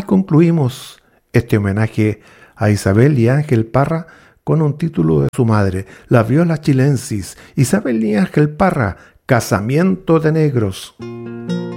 concluimos este homenaje a Isabel y Ángel Parra con un título de su madre, La Viola Chilensis, Isabel y Ángel Parra, Casamiento de Negros.